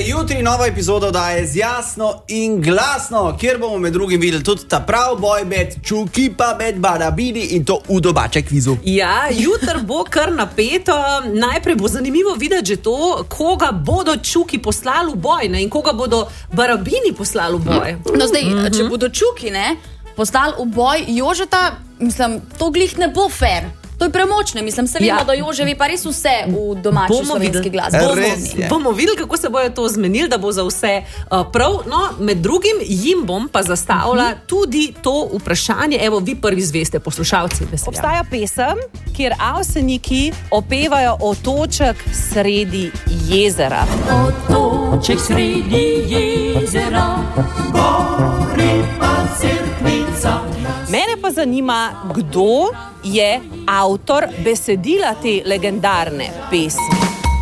jutri nova epizoda oddaje z Jasno in Glasno, kjer bomo med drugim videli tudi ta prav boj med Čuki pa med Barabini in to v domače kvizu. Ja, jutri bo kar napeto. Najprej bo zanimivo videti že to, koga bodo Čuki poslali v boj, ne? In koga bodo Barabini poslali v boj. No zdaj, če bodo Čuki, ne, poslali v boj Jožeta, mislim, to glih ne bo fair. To je premočne, mislim, se vemo, da Joževi pa res vse v domači slovenski glasbi. Bomo videli, kako se bojo to zmenili, da bo za vse prav. No, med drugim jim bom pa zastavila tudi to vprašanje. Evo, vi prvi zveste, poslušalci. Obstaja pesem, kjer avseniki opevajo otoček sredi jezera. Otoček sredi jezera, gori pa cerkvica. Mene pa zanima, kdo je avtor besedila te legendarne pesmi.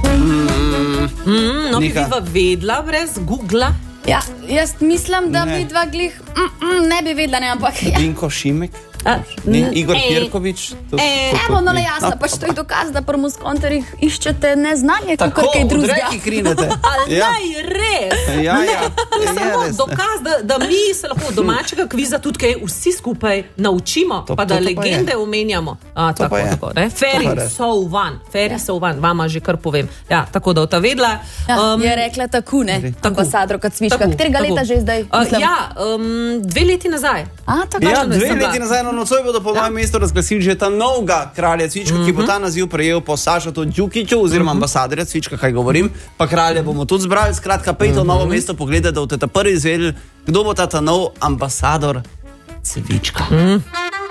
No, bi viva vedla brez Googla. Ja, jaz mislim, da bi dva glih ne bi vedela, ne, ampak ja. Dinko Šimek? Igor Pirkovič? Evo, no, jasno, pač to je dokaz, da pri muskonterjih iščete neznanje, kakor kaj drugega. Tako, v reki krinete. Naj res. To je samo dokaz, da mi se lahko domačega kviza tudi kaj vsi skupaj naučimo, pa da legende omenjamo. Tako, ne? Feri so van, vama že kar povem. Ja, tako da ta vedla. Je rekla tako, ne? Ambasadorka Cvička. Katerega leta že zdaj? 2 leti nazaj. Ja, 2 leti nazaj. Nocoj bodo po mojem mestu razglasili že ta novega kralja Cvička, ki bo ta naziv prejel po Sašotu Djukiću, oziroma ambasadorja Cvička, kaj govorim, pa kralja bomo tudi zbrali. Skratka, pejte v novo mesto pogledati, da boste ta prvi izvedeli, kdo bo ta nov ambasador Cvička.